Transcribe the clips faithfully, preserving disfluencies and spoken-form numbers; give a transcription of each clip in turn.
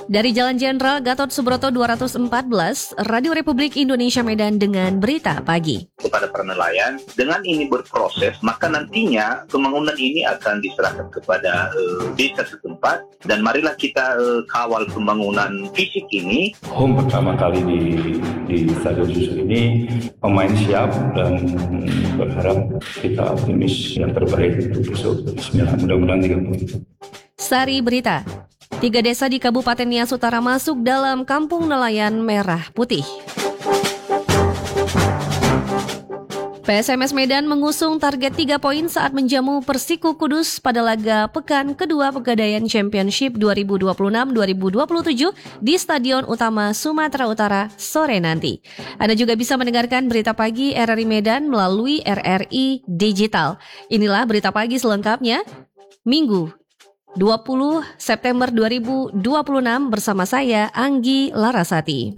Dari Jalan Jenderal Gatot Subroto dua ratus empat belas, Radio Republik Indonesia Medan dengan berita pagi. Kepada para nelayan, dengan ini berproses, maka nantinya pembangunan ini akan diserahkan kepada uh, desa setempat, dan marilah kita uh, kawal pembangunan fisik ini. Home pertama kali di, di Stadion Susu ini, pemain siap dan berharap kita optimis yang terbaik untuk besok. Bismillah, mudah-mudahan tiga poin. Sari Berita. Tiga desa di Kabupaten Nias Utara masuk dalam Kampung Nelayan Merah Putih. P S M S Medan mengusung target tiga poin saat menjamu Persiku Kudus pada laga pekan kedua Pegadaian Championship dua ribu dua puluh enam dua ribu dua puluh tujuh di Stadion Utama Sumatera Utara sore nanti. Anda juga bisa mendengarkan berita pagi R R I Medan melalui R R I Digital. Inilah berita pagi selengkapnya, Minggu dua puluh September dua ribu dua puluh enam bersama saya Anggi Larasati.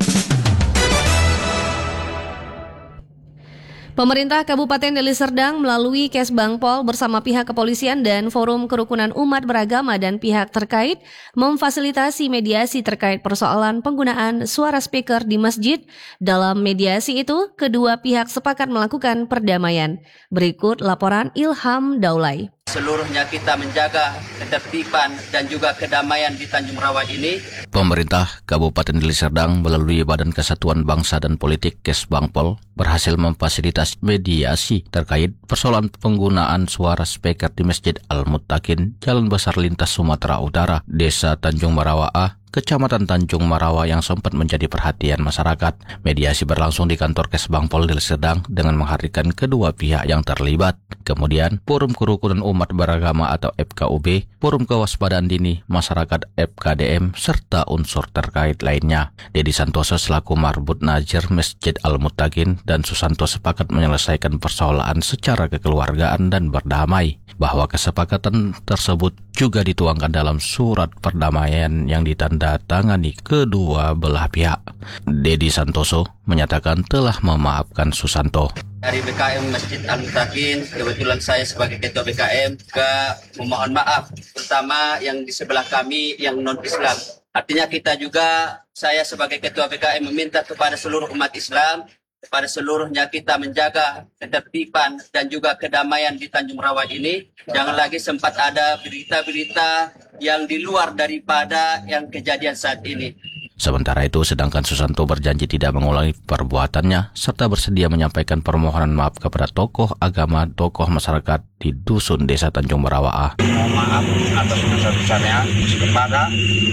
Pemerintah Kabupaten Deli Serdang melalui Kesbangpol bersama pihak kepolisian dan Forum Kerukunan Umat Beragama dan pihak terkait memfasilitasi mediasi terkait persoalan penggunaan suara speaker di masjid. Dalam mediasi itu, kedua pihak sepakat melakukan perdamaian. Berikut laporan Ilham Daulay. Seluruhnya kita menjaga ketertiban dan juga kedamaian di Tanjung Rawa ini. Pemerintah Kabupaten Deli Serdang melalui Badan Kesatuan Bangsa dan Politik Kesbangpol berhasil memfasilitasi mediasi terkait persoalan penggunaan suara speaker di Masjid Al-Muttaqin, Jalan Besar Lintas Sumatera Utara, Desa Tanjung Marawaah, Kecamatan Tanjung Marawa yang sempat menjadi perhatian masyarakat. Mediasi berlangsung di kantor Kesbangpol Deli Serdang dengan menghadirkan kedua pihak yang terlibat. Kemudian, Forum Kerukunan Umat Beragama atau F K U B, Forum Kewaspadaan Dini Masyarakat F K D M, serta unsur terkait lainnya. Dedi Santoso selaku Marbut Najir Masjid Al-Muttaqin dan Susanto sepakat menyelesaikan persoalan secara kekeluargaan dan berdamai. Bahwa kesepakatan tersebut juga dituangkan dalam surat perdamaian yang ditandatangani kedua belah pihak. Dedi Santoso menyatakan telah memaafkan Susanto. Dari B K M Masjid Al-Muttaqin, kebetulan saya sebagai Ketua B K M juga memohon maaf, terutama yang di sebelah kami yang non-Islam. Artinya kita juga, saya sebagai Ketua B K M meminta kepada seluruh umat Islam, kepada seluruhnya kita menjaga ketertiban dan juga kedamaian di Tanjung Rawa ini. Jangan lagi sempat ada berita-berita yang di luar daripada yang kejadian saat ini. Sementara itu, sedangkan Susanto berjanji tidak mengulangi perbuatannya serta bersedia menyampaikan permohonan maaf kepada tokoh agama, tokoh masyarakat di Dusun Desa Tanjung Marawaah. Mohon maaf atas besar-besarnya kepada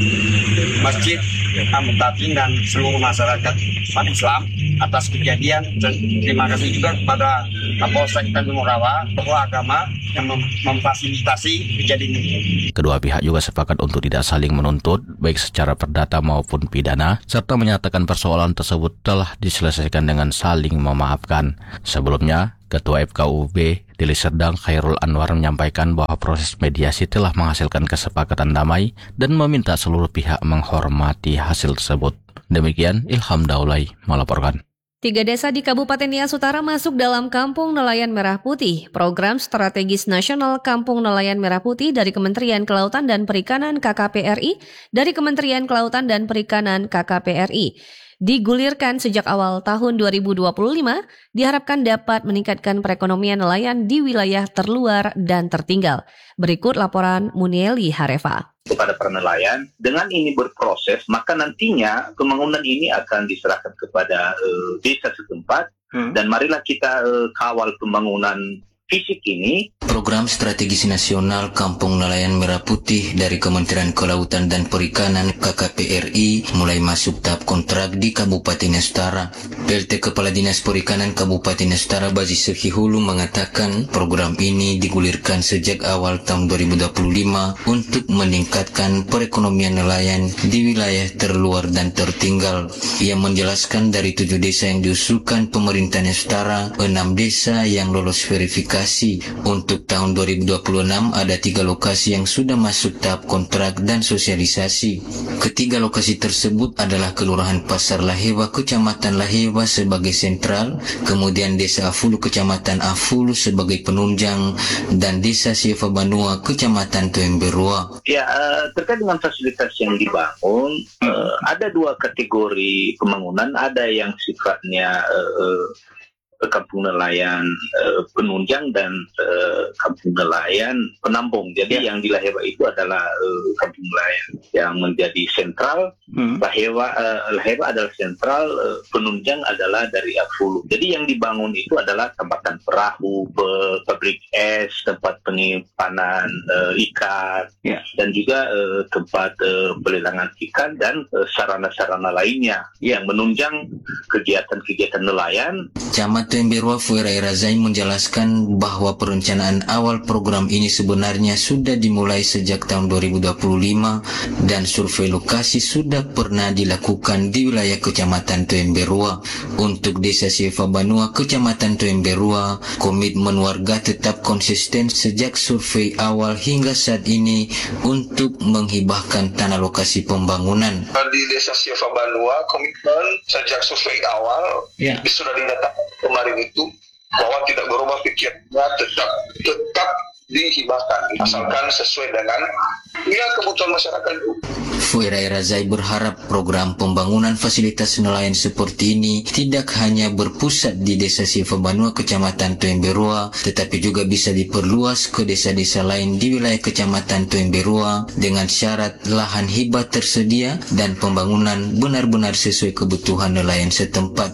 Masjid Al-Muttaqin dan seluruh masyarakat umat Islam atas kejadian. Terima kasih juga kepada Kapolsek Tanjung Marawaah, tokoh agama yang mem- memfasilitasi kejadian ini. Kedua pihak juga sepakat untuk tidak saling menuntut, baik secara perdata maupun pidana, serta menyatakan persoalan tersebut telah diselesaikan dengan saling memaafkan. Sebelumnya, Ketua F K U B Deli Serdang Khairul Anwar menyampaikan bahwa proses mediasi telah menghasilkan kesepakatan damai dan meminta seluruh pihak menghormati hasil tersebut. Demikian Ilham Daulay melaporkan. Tiga desa di Kabupaten Nias Utara masuk dalam Kampung Nelayan Merah Putih, program strategis nasional Kampung Nelayan Merah Putih dari Kementerian Kelautan dan Perikanan K K P R I, dari Kementerian Kelautan dan Perikanan K K P R I. Digulirkan sejak awal tahun dua ribu dua puluh lima, diharapkan dapat meningkatkan perekonomian nelayan di wilayah terluar dan tertinggal. Berikut laporan Munieli Harefa. Kepada para nelayan, dengan ini berproses, maka nantinya pembangunan ini akan diserahkan kepada uh, desa setempat, hmm. dan marilah kita uh, kawal pembangunan fisik ini. Program strategis nasional Kampung Nelayan Merah Putih dari Kementerian Kelautan dan Perikanan K K P R I mulai masuk tahap kontrak di Kabupaten Nias Utara. P L T Kepala Dinas Perikanan Kabupaten Nias Utara Bazi Sekihulu mengatakan program ini digulirkan sejak awal tahun dua ribu dua puluh lima untuk meningkatkan perekonomian nelayan di wilayah terluar dan tertinggal. Ia menjelaskan dari tujuh desa yang diusulkan pemerintah Nias Utara, enam desa yang lolos verifikasi lokasi. Untuk tahun dua ribu dua puluh enam ada tiga lokasi yang sudah masuk tahap kontrak dan sosialisasi. Ketiga lokasi tersebut adalah Kelurahan Pasar Lahewa, Kecamatan Lahewa sebagai sentral, kemudian Desa Afulu, Kecamatan Afulu sebagai penunjang, dan Desa Sieva Banua, Kecamatan Tuemberua. Ya, uh, terkait dengan fasilitas yang dibangun, uh, ada dua kategori pembangunan, ada yang sifatnya uh, kampung nelayan uh, penunjang dan uh, kampung nelayan penampung. Jadi ya. Yang di Lahewa itu adalah uh, kampung nelayan yang menjadi sentral. Hmm. Lahewa, uh, Lahewa adalah sentral, uh, penunjang adalah dari Afulu. Jadi yang dibangun itu adalah tempatan perahu, pabrik es, tempat penyimpanan uh, ikan, ya. Dan juga uh, tempat uh, pelelangan ikan dan uh, sarana-sarana lainnya yang menunjang kegiatan-kegiatan nelayan. Camat Tuemberua Fuerai Razai menjelaskan bahwa perencanaan awal program ini sebenarnya sudah dimulai sejak tahun dua ribu dua puluh lima dan survei lokasi sudah pernah dilakukan di wilayah Kecamatan Tuemberua. Untuk Desa Sieva Banua, Kecamatan Tuemberua, komitmen warga tetap konsisten sejak survei awal hingga saat ini untuk menghibahkan tanah lokasi pembangunan. Di Desa Sieva Banua, komitmen sejak survei awal ya. Sudah dinyatakan kemarin itu bahwa tidak berubah pikirnya, tetap tetap dihibahkan asalkan sesuai dengan ya kebutuhan masyarakat itu. Fuerai Razai berharap program pembangunan fasilitas nelayan seperti ini tidak hanya berpusat di Desa Sieva Banua, Kecamatan Tuemberua, tetapi juga bisa diperluas ke desa-desa lain di wilayah Kecamatan Tuemberua dengan syarat lahan hibah tersedia dan pembangunan benar-benar sesuai kebutuhan nelayan setempat.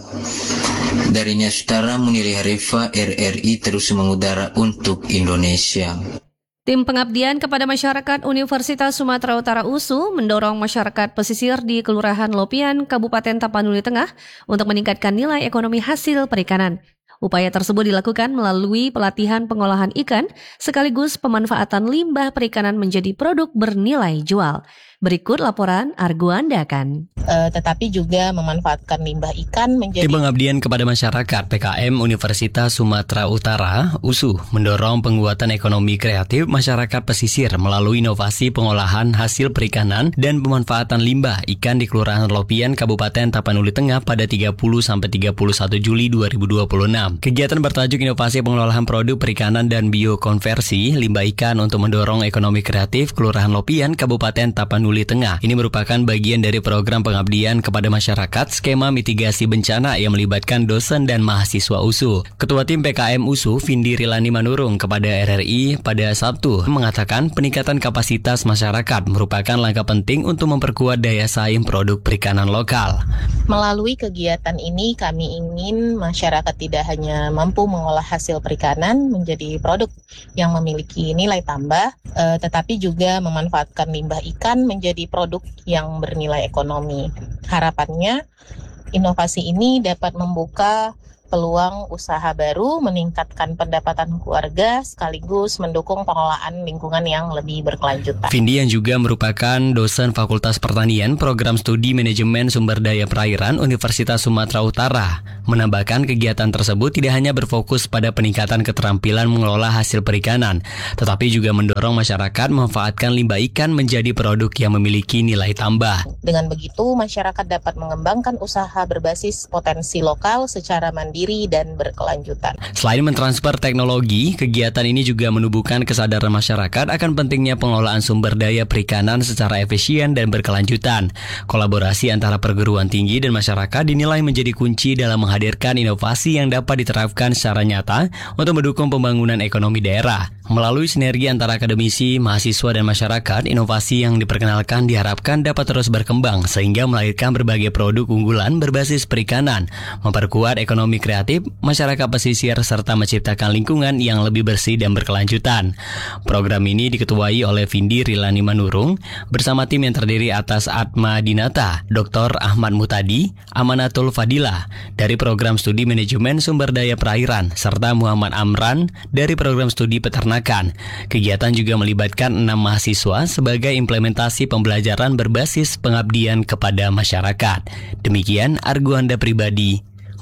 Dari Nyasutara, Muniri Harifa, R R I terus mengudara untuk Indonesia. Tim Pengabdian kepada Masyarakat Universitas Sumatera Utara U S U mendorong masyarakat pesisir di Kelurahan Lopian, Kabupaten Tapanuli Tengah untuk meningkatkan nilai ekonomi hasil perikanan. Upaya tersebut dilakukan melalui pelatihan pengolahan ikan sekaligus pemanfaatan limbah perikanan menjadi produk bernilai jual. Berikut laporan Arguanda kan. Uh, tetapi juga memanfaatkan limbah ikan menjadi... Tim Pengabdian kepada Masyarakat P K M Universitas Sumatera Utara U S U mendorong penguatan ekonomi kreatif masyarakat pesisir melalui inovasi pengolahan hasil perikanan dan pemanfaatan limbah ikan di Kelurahan Lopian, Kabupaten Tapanuli Tengah pada tiga puluh sampai tiga puluh satu Juli dua ribu dua puluh enam. Kegiatan bertajuk Inovasi Pengolahan Produk Perikanan dan Biokonversi Limbah Ikan untuk mendorong ekonomi kreatif Kelurahan Lopian, Kabupaten Tapanuli Tengah. Ini merupakan bagian dari program pengabdian kepada masyarakat skema mitigasi bencana yang melibatkan dosen dan mahasiswa U S U. Ketua Tim P K M U S U, Vindi Rilani Manurung, kepada R R I pada Sabtu mengatakan peningkatan kapasitas masyarakat merupakan langkah penting untuk memperkuat daya saing produk perikanan lokal. Melalui kegiatan ini kami ingin masyarakat tidak hanya mampu mengolah hasil perikanan menjadi produk yang memiliki nilai tambah, eh, tetapi juga memanfaatkan limbah ikan menjadi produk yang bernilai ekonomi. Harapannya, inovasi ini dapat membuka peluang usaha baru, meningkatkan pendapatan keluarga, sekaligus mendukung pengelolaan lingkungan yang lebih berkelanjutan. Vindi yang juga merupakan dosen Fakultas Pertanian Program Studi Manajemen Sumber Daya Perairan Universitas Sumatera Utara menambahkan kegiatan tersebut tidak hanya berfokus pada peningkatan keterampilan mengelola hasil perikanan, tetapi juga mendorong masyarakat memanfaatkan limbah ikan menjadi produk yang memiliki nilai tambah. Dengan begitu, masyarakat dapat mengembangkan usaha berbasis potensi lokal secara mandiri dan berkelanjutan. Selain mentransfer teknologi, kegiatan ini juga menumbuhkan kesadaran masyarakat akan pentingnya pengelolaan sumber daya perikanan secara efisien dan berkelanjutan. Kolaborasi antara perguruan tinggi dan masyarakat dinilai menjadi kunci dalam menghadirkan inovasi yang dapat diterapkan secara nyata untuk mendukung pembangunan ekonomi daerah. Melalui sinergi antara akademisi, mahasiswa, dan masyarakat, inovasi yang diperkenalkan diharapkan dapat terus berkembang sehingga melahirkan berbagai produk unggulan berbasis perikanan, memperkuat ekonomi kreatif masyarakat pesisir, serta menciptakan lingkungan yang lebih bersih dan berkelanjutan. Program ini diketuai oleh Vindi Rilani Manurung bersama tim yang terdiri atas Atma Dinata, Doktor Ahmad Mutadi, Amanatul Fadilah dari Program Studi Manajemen Sumber Daya Perairan, serta Muhammad Amran dari Program Studi Peternakan. Kegiatan juga melibatkan enam mahasiswa sebagai implementasi pembelajaran berbasis pengabdian kepada masyarakat. Demikian Arguanda Pribadi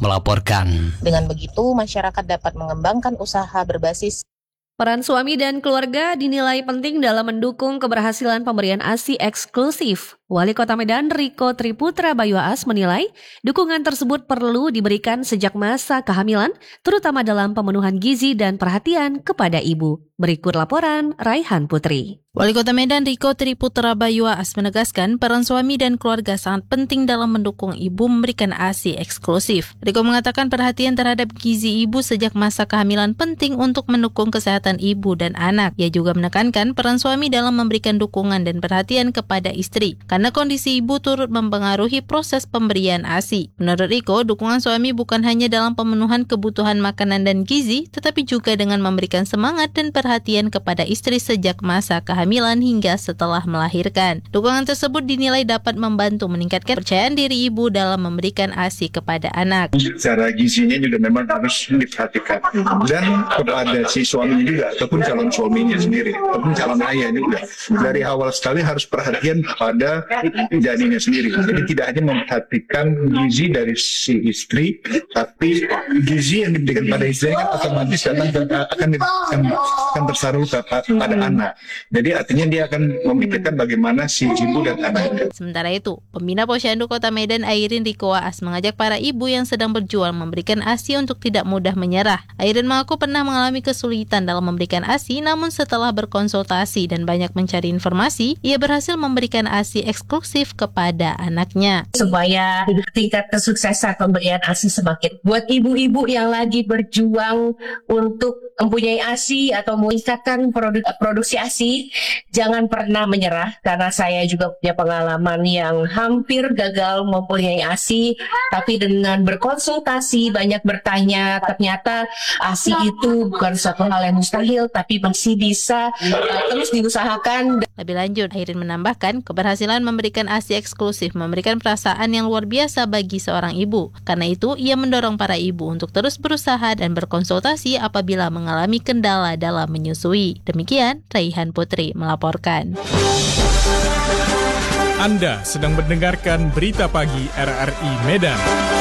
melaporkan. Dengan begitu, masyarakat dapat mengembangkan usaha berbasis. Peran suami dan keluarga dinilai penting dalam mendukung keberhasilan pemberian A S I eksklusif. Wali Kota Medan Riko Triputra Bayuas menilai dukungan tersebut perlu diberikan sejak masa kehamilan, terutama dalam pemenuhan gizi dan perhatian kepada ibu. Berikut laporan Raihan Putri. Wali Kota Medan Riko Triputra Bayuas menegaskan peran suami dan keluarga sangat penting dalam mendukung ibu memberikan A S I eksklusif. Riko mengatakan perhatian terhadap gizi ibu sejak masa kehamilan penting untuk mendukung kesehatan ibu dan anak. Ia juga menekankan peran suami dalam memberikan dukungan dan perhatian kepada istri, karena kondisi ibu turut mempengaruhi proses pemberian A S I. Menurut Riko, dukungan suami bukan hanya dalam pemenuhan kebutuhan makanan dan gizi, tetapi juga dengan memberikan semangat dan perhatian kepada istri sejak masa kehamilan hingga setelah melahirkan. Dukungan tersebut dinilai dapat membantu meningkatkan kepercayaan diri ibu dalam memberikan A S I kepada anak. Secara gizinya juga memang harus diperhatikan, dan kepada si suaminya juga, ataupun calon suaminya sendiri, ataupun calon ayah juga. Dari awal sekali harus perhatian pada janinnya sendiri. Jadi tidak hanya memperhatikan gizi dari si istri, tapi gizi yang diberikan pada istri kan otomatis akan akan, akan, akan tersalurkan pada anak. Jadi artinya dia akan memikirkan bagaimana si ibu dan anak. Sementara itu, Pembina Posyandu Kota Medan Airin Riko Waas mengajak para ibu yang sedang berjuang memberikan A S I untuk tidak mudah menyerah. Airin mengaku pernah mengalami kesulitan dalam memberikan A S I, namun setelah berkonsultasi dan banyak mencari informasi, ia berhasil memberikan A S I eksklusif kepada anaknya. Supaya tingkat kesuksesan pemberian A S I semakin. Buat ibu-ibu yang lagi berjuang untuk mempunyai A S I atau meningkatkan produk, produksi A S I, jangan pernah menyerah, karena saya juga punya pengalaman yang hampir gagal mempunyai A S I, tapi dengan berkonsultasi, banyak bertanya, ternyata A S I itu bukan suatu hal yang mustahil, tapi masih bisa uh, terus diusahakan. Lebih lanjut, Airin menambahkan keberhasilan memberikan A S I eksklusif memberikan perasaan yang luar biasa bagi seorang ibu. Karena itu, ia mendorong para ibu untuk terus berusaha dan berkonsultasi apabila mengalami kendala dalam menyusui. Demikian, Raihan Putri melaporkan. Anda sedang mendengarkan Berita Pagi R R I Medan.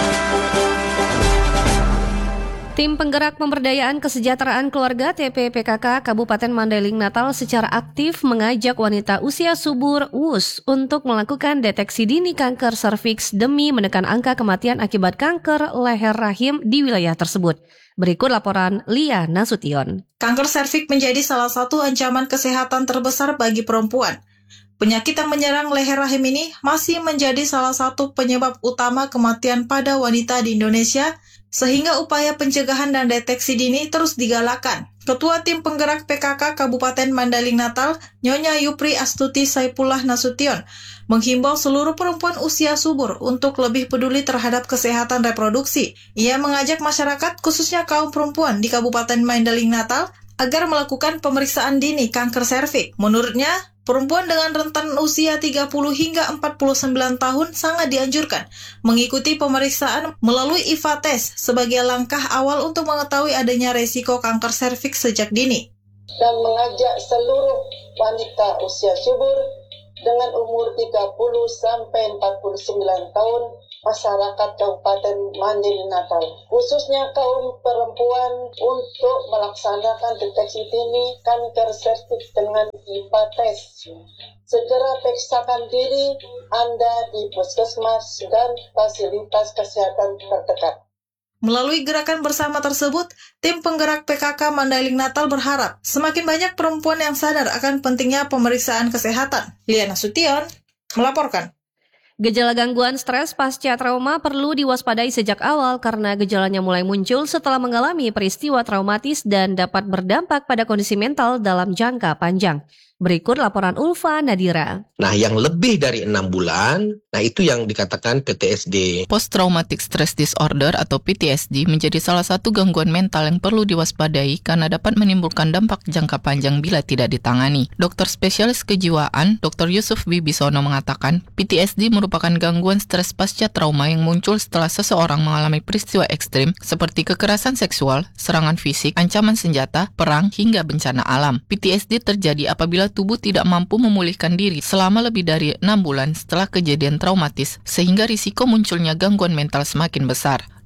Tim Penggerak Pemberdayaan Kesejahteraan Keluarga T P P K K Kabupaten Mandailing Natal secara aktif mengajak wanita usia subur U S untuk melakukan deteksi dini kanker serviks demi menekan angka kematian akibat kanker leher rahim di wilayah tersebut. Berikut laporan Lia Nasution. Kanker serviks menjadi salah satu ancaman kesehatan terbesar bagi perempuan. Penyakit yang menyerang leher rahim ini masih menjadi salah satu penyebab utama kematian pada wanita di Indonesia, sehingga upaya pencegahan dan deteksi dini terus digalakan. Ketua Tim Penggerak P K K Kabupaten Mandailing Natal, Nyonya Yupri Astuti Saipullah Nasution, menghimbau seluruh perempuan usia subur untuk lebih peduli terhadap kesehatan reproduksi. Ia mengajak masyarakat, khususnya kaum perempuan di Kabupaten Mandailing Natal, agar melakukan pemeriksaan dini kanker serviks. Menurutnya, perempuan dengan rentan usia tiga puluh hingga empat puluh sembilan tahun sangat dianjurkan mengikuti pemeriksaan melalui I F A test sebagai langkah awal untuk mengetahui adanya resiko kanker serviks sejak dini. Dan mengajak seluruh wanita usia subur dengan umur tiga puluh sampai empat puluh sembilan tahun masyarakat Kabupaten Mandailing Natal, khususnya kaum perempuan, untuk melaksanakan deteksi dini kanker serviks dengan I F A test. Segera periksakan diri Anda di puskesmas dan fasilitas kesehatan terdekat. Melalui gerakan bersama tersebut, Tim Penggerak P K K Mandailing Natal berharap semakin banyak perempuan yang sadar akan pentingnya pemeriksaan kesehatan. Lia Nasution melaporkan. Gejala gangguan stres pasca trauma perlu diwaspadai sejak awal karena gejalanya mulai muncul setelah mengalami peristiwa traumatis dan dapat berdampak pada kondisi mental dalam jangka panjang. Berikut laporan Ulfa Nadira. Nah, yang lebih dari enam bulan, nah itu yang dikatakan P T S D. Post Traumatic Stress Disorder atau P T S D menjadi salah satu gangguan mental yang perlu diwaspadai karena dapat menimbulkan dampak jangka panjang bila tidak ditangani. Dokter spesialis kejiwaan, Doktor Yusuf Bibisono mengatakan, P T S D merupakan gangguan stres pasca trauma yang muncul setelah seseorang mengalami peristiwa ekstrim seperti kekerasan seksual, serangan fisik, ancaman senjata, perang, hingga bencana alam. P T S D terjadi apabila tubuh tidak mampu memulihkan diri selama lebih dari enam bulan setelah kejadian traumatis, sehingga risiko munculnya gangguan mental semakin besar.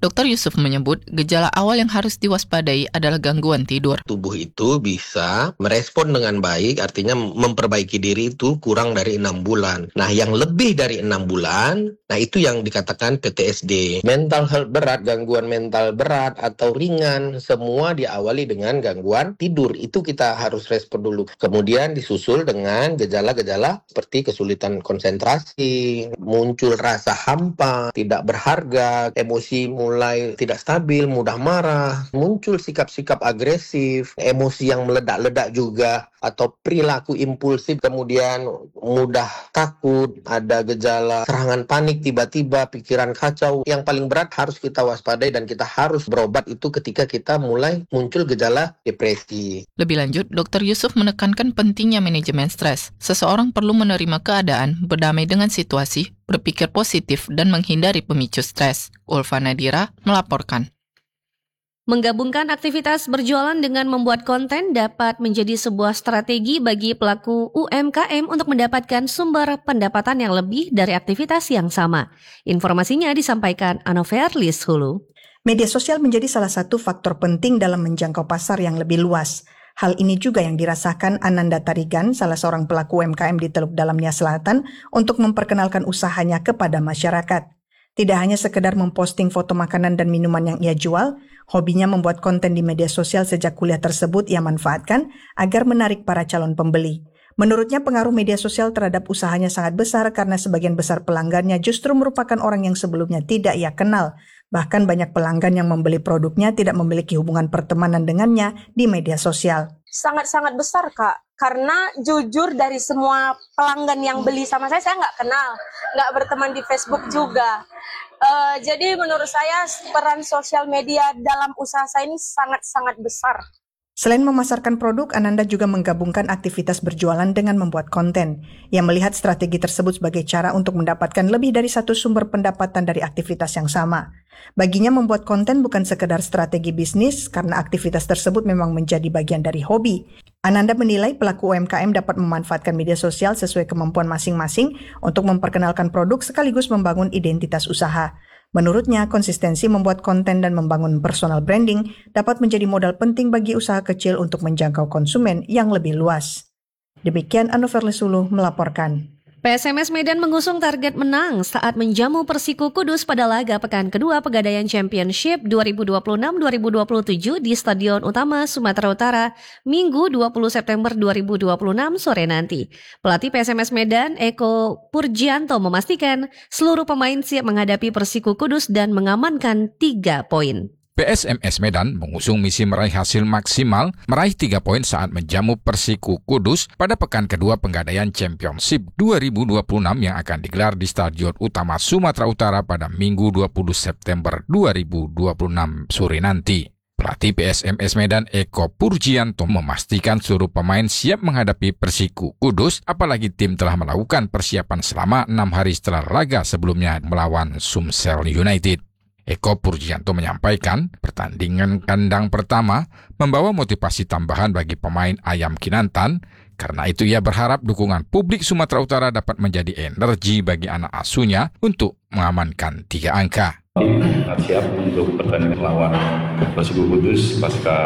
Doktor Yusuf menyebut gejala awal yang harus diwaspadai adalah gangguan tidur. Tubuh itu bisa merespon dengan baik, artinya memperbaiki diri itu kurang dari enam bulan. Nah, yang lebih dari enam bulan, nah itu yang dikatakan P T S D. Mental health berat, gangguan mental berat atau ringan, semua diawali dengan gangguan tidur. Itu kita harus respon dulu. Kemudian disusul dengan gejala-gejala seperti kesulitan konsentrasi, muncul rasa hampa, tidak berharga, emosi mulai tidak stabil, mudah marah, muncul sikap-sikap agresif, emosi yang meledak-ledak juga, atau perilaku impulsif, kemudian mudah takut, ada gejala serangan panik tiba-tiba, pikiran kacau. Yang paling berat harus kita waspadai dan kita harus berobat itu ketika kita mulai muncul gejala depresi. Lebih lanjut, Doktor Yusuf menekankan pentingnya manajemen stres. Seseorang perlu menerima keadaan, berdamai dengan situasi, berpikir positif, dan menghindari pemicu stres. Ulfa Nadira melaporkan. Menggabungkan aktivitas berjualan dengan membuat konten dapat menjadi sebuah strategi bagi pelaku U M K M untuk mendapatkan sumber pendapatan yang lebih dari aktivitas yang sama. Informasinya disampaikan Anover Lis Hulu. Media sosial menjadi salah satu faktor penting dalam menjangkau pasar yang lebih luas. Hal ini juga yang dirasakan Ananda Tarigan, salah seorang pelaku U M K M di Teluk Dalam Nia Selatan, untuk memperkenalkan usahanya kepada masyarakat. Tidak hanya sekedar memposting foto makanan dan minuman yang ia jual, hobinya membuat konten di media sosial sejak kuliah tersebut ia manfaatkan agar menarik para calon pembeli. Menurutnya pengaruh media sosial terhadap usahanya sangat besar karena sebagian besar pelanggannya justru merupakan orang yang sebelumnya tidak ia kenal. Bahkan banyak pelanggan yang membeli produknya tidak memiliki hubungan pertemanan dengannya di media sosial. Sangat-sangat besar, Kak. Karena jujur dari semua pelanggan yang beli sama saya, saya nggak kenal. Nggak berteman di Facebook juga. Uh, jadi menurut saya peran sosial media dalam usaha saya ini sangat-sangat besar. Selain memasarkan produk, Ananda juga menggabungkan aktivitas berjualan dengan membuat konten. Ia melihat strategi tersebut sebagai cara untuk mendapatkan lebih dari satu sumber pendapatan dari aktivitas yang sama. Baginya membuat konten bukan sekedar strategi bisnis, karena aktivitas tersebut memang menjadi bagian dari hobi. Ananda menilai pelaku U M K M dapat memanfaatkan media sosial sesuai kemampuan masing-masing untuk memperkenalkan produk sekaligus membangun identitas usaha. Menurutnya, konsistensi membuat konten dan membangun personal branding dapat menjadi modal penting bagi usaha kecil untuk menjangkau konsumen yang lebih luas. Demikian Anover Lesulu melaporkan. P S M S Medan mengusung target menang saat menjamu Persiku Kudus pada laga pekan kedua Pegadaian Championship dua ribu dua puluh enam dua ribu dua puluh tujuh di Stadion Utama Sumatera Utara Minggu dua puluh September dua ribu dua puluh enam sore nanti. Pelatih P S M S Medan Eko Purjianto memastikan seluruh pemain siap menghadapi Persiku Kudus dan mengamankan tiga poin. P S M S Medan mengusung misi meraih hasil maksimal, meraih tiga poin saat menjamu Persiku Kudus pada pekan kedua Pegadaian Championship dua ribu dua puluh enam yang akan digelar di Stadion Utama Sumatera Utara pada Minggu dua puluh September dua ribu dua puluh enam sore nanti. Pelatih P S M S Medan Eko Purjianto memastikan seluruh pemain siap menghadapi Persiku Kudus, apalagi tim telah melakukan persiapan selama enam hari setelah laga sebelumnya melawan Sumsel United. Eko Purjianto menyampaikan pertandingan kandang pertama membawa motivasi tambahan bagi pemain Ayam Kinantan. Karena itu ia berharap dukungan publik Sumatera Utara dapat menjadi energi bagi anak asuhnya untuk mengamankan tiga angka. Sangat siap untuk pertandingan melawan Persiku Kudus pasca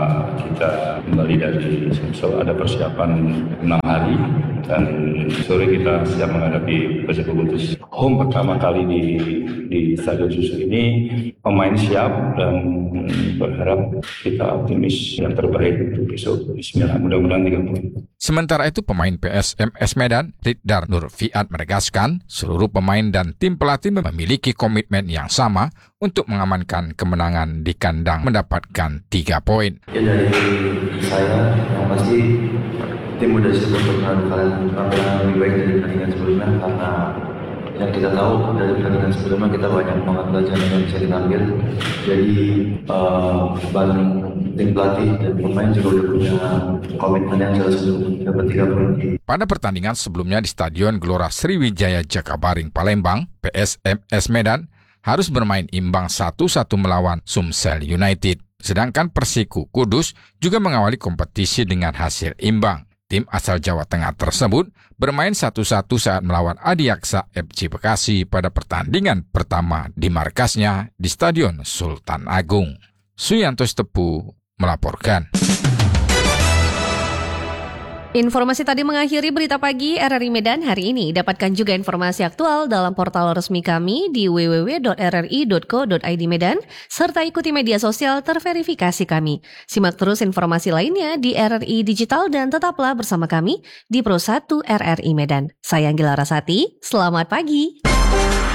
kita kembali dari Sumsel, ada persiapan enam hari dan sore kita siap menghadapi Persiku Kudus. Home pertama kali di di Stadion Susu ini, pemain siap dan berharap kita optimis yang terbaik untuk besok. Bismillah, mudah-mudahan tiga poin. Sementara itu pemain P S M S Medan Ridar Nur Fiat menegaskan seluruh pemain dan tim pelatih memiliki komitmen yang sama untuk mengamankan kemenangan di kandang mendapatkan tiga poin. Ya dari saya yang pasti tim udah siap untuk menang kalian lebih baik dari pertandingan sebelumnya, karena yang kita tahu dari pertandingan sebelumnya kita banyak banget pelajaran yang bisa kita ambil. Jadi uh, bareng tim pelatih dan pemain juga udah punya komitmen yang jelas untuk dapat tiga poin. Pada pertandingan sebelumnya di Stadion Gelora Sriwijaya Jakabaring Palembang, P S M S Medan harus bermain imbang satu satu melawan Sumsel United. Sedangkan Persiku Kudus juga mengawali kompetisi dengan hasil imbang. Tim asal Jawa Tengah tersebut bermain satu satu saat melawan Adiaksa F C Bekasi pada pertandingan pertama di markasnya di Stadion Sultan Agung. Suyantos Tepu melaporkan. Informasi tadi mengakhiri berita pagi R R I Medan hari ini. Dapatkan juga informasi aktual dalam portal resmi kami di w w w dot r r i dot co dot i d Medan, serta ikuti media sosial terverifikasi kami. Simak terus informasi lainnya di R R I Digital dan tetaplah bersama kami di Pro satu R R I Medan. Saya Anggela Rasati, selamat pagi.